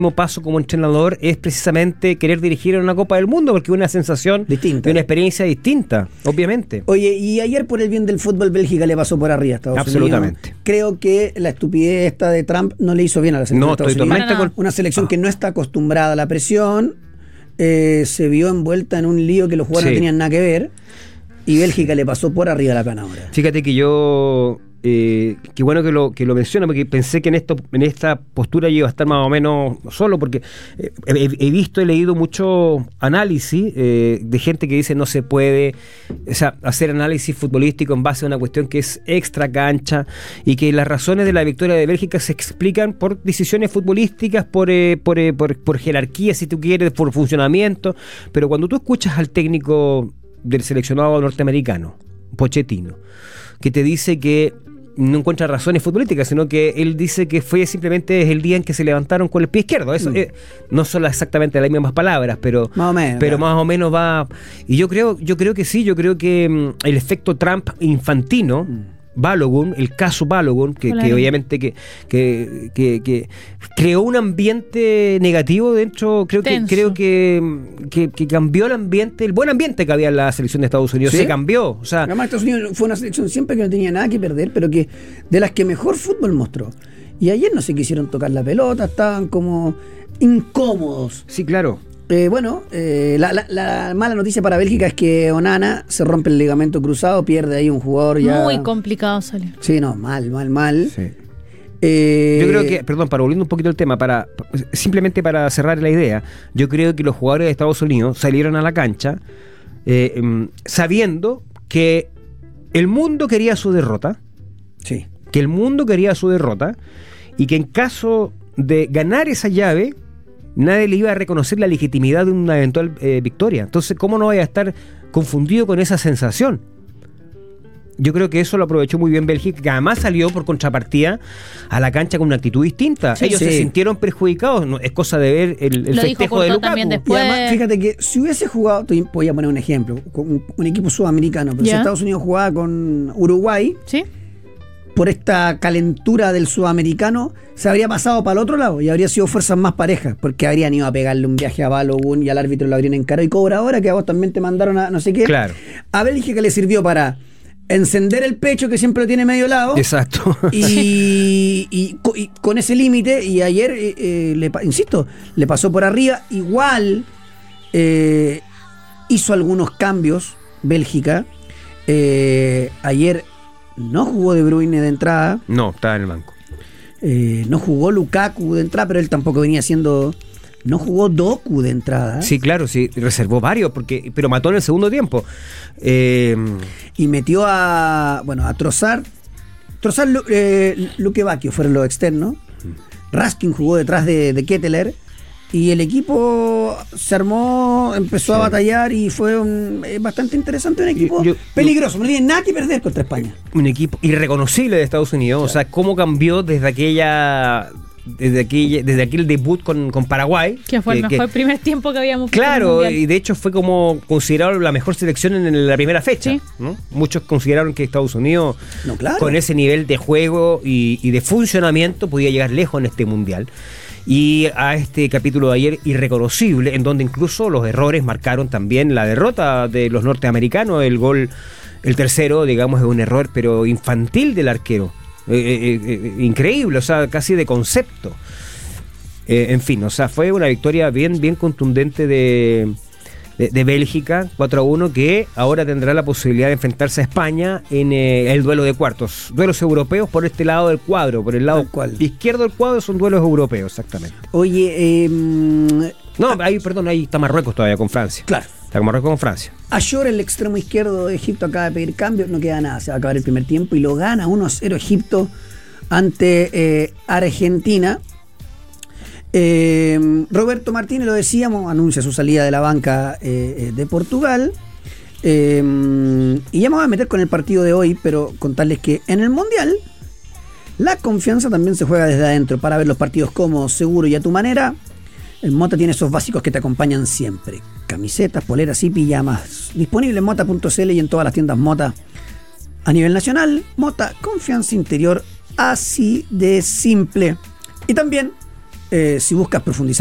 paso como entrenador es precisamente querer dirigir en una Copa del Mundo, porque es una sensación distinta, y una experiencia distinta, obviamente. Oye, y ayer por el bien del fútbol, Bélgica le pasó por arriba a Estados Absolutamente. Unidos. Creo que la estupidez esta de Trump no le hizo bien a la selección de Estados Unidos. Una selección que no está acostumbrada a la presión, se vio envuelta en un lío que los jugadores no tenían nada que ver, y Bélgica le pasó por arriba la planadora. Fíjate que yo... qué bueno que lo menciona, porque pensé que en esta postura yo iba a estar más o menos solo, porque he visto, he leído mucho análisis de gente que dice no se puede, o sea, hacer análisis futbolístico en base a una cuestión que es extra cancha, y que las razones de la victoria de Bélgica se explican por decisiones futbolísticas, por jerarquía, si tú quieres, por funcionamiento. Pero cuando tú escuchas al técnico del seleccionado norteamericano, Pochettino, que te dice que no encuentra razones futbolísticas, sino que él dice que fue simplemente el día en que se levantaron con el pie izquierdo. Eso no son exactamente las mismas palabras, pero más o menos va. Y yo creo que sí, yo creo que el efecto Trump infantino, Balogun, el caso Balogun, que obviamente que creó un ambiente negativo dentro, creo que cambió el ambiente, el buen ambiente que había en la selección de Estados Unidos, se cambió. O sea, además Estados Unidos fue una selección siempre que no tenía nada que perder, pero que de las que mejor fútbol mostró. Y ayer no se quisieron tocar la pelota, estaban como incómodos. Sí, claro. La mala noticia para Bélgica es que Onana se rompe el ligamento cruzado, pierde ahí un jugador ya. Muy complicado salir. Sí, no, mal. Sí. Yo creo que, para volviendo un poquito al tema, simplemente para cerrar la idea, yo creo que los jugadores de Estados Unidos salieron a la cancha sabiendo que el mundo quería su derrota. Sí. Que el mundo quería su derrota, y que en caso de ganar esa llave, nadie le iba a reconocer la legitimidad de una eventual victoria. Entonces, ¿cómo no vaya a estar confundido con esa sensación? Yo creo que eso lo aprovechó muy bien Bélgica, que además salió por contrapartida a la cancha con una actitud distinta. Ellos se sintieron perjudicados, no, es cosa de ver el festejo de Lukaku. Y además, fíjate que si hubiese jugado, voy a poner un ejemplo, con un equipo sudamericano, pero si Estados Unidos jugaba con Uruguay, ¿sí?, por esta calentura del sudamericano, se habría pasado para el otro lado y habría sido fuerzas más parejas, porque habrían ido a pegarle un viaje a Balogun y al árbitro lo habrían encarado y cobra ahora que a vos también te mandaron a no sé qué. Claro. A Bélgica le sirvió para encender el pecho, que siempre lo tiene medio lado. Exacto. Y con ese límite, y ayer, insisto, le pasó por arriba. Igual hizo algunos cambios Bélgica. Ayer no jugó De Bruyne de entrada. No, estaba en el banco. No jugó Lukaku de entrada, pero él tampoco venía haciendo. No jugó Doku de entrada. Sí, claro, sí, reservó varios, pero mató en el segundo tiempo. Y metió a Trossard. Luque Bacchio fueron los externos. Raskin jugó detrás de Ketteler. Y el equipo se armó, empezó a batallar y fue bastante interesante, un equipo peligroso, no tiene nada que perder contra España. Un equipo irreconocible de Estados Unidos, claro. O sea, cómo cambió desde aquel debut con Paraguay. Que fue el mejor primer tiempo que habíamos visto. Claro, y de hecho fue como considerado la mejor selección en la primera fecha. ¿Sí? ¿No? Muchos consideraron que Estados Unidos, con ese nivel de juego y de funcionamiento, podía llegar lejos en este mundial. Y a este capítulo de ayer irreconocible, en donde incluso los errores marcaron también la derrota de los norteamericanos. El gol, el tercero, digamos, es un error, pero infantil del arquero. Increíble, o sea, casi de concepto. En fin, o sea, fue una victoria bien contundente de Bélgica, 4-1, que ahora tendrá la posibilidad de enfrentarse a España en el duelo de cuartos. Duelos europeos por este lado del cuadro, por el lado izquierdo del cuadro son duelos europeos, exactamente. Oye, ahí está Marruecos todavía con Francia. Claro. Está con Marruecos con Francia. Ayor, el extremo izquierdo de Egipto, acaba de pedir cambio, no queda nada, se va a acabar el primer tiempo y lo gana 1-0 Egipto ante Argentina. Roberto Martínez, lo decíamos, anuncia su salida de la banca de Portugal. Y ya me voy a meter con el partido de hoy, pero contarles que en el Mundial la confianza también se juega desde adentro. Para ver los partidos cómodos, seguro y a tu manera, el Mota tiene esos básicos que te acompañan siempre: camisetas, poleras y pijamas. Disponible en mota.cl y en todas las tiendas Mota a nivel nacional. Mota, confianza interior, así de simple. Y también si buscas profundizar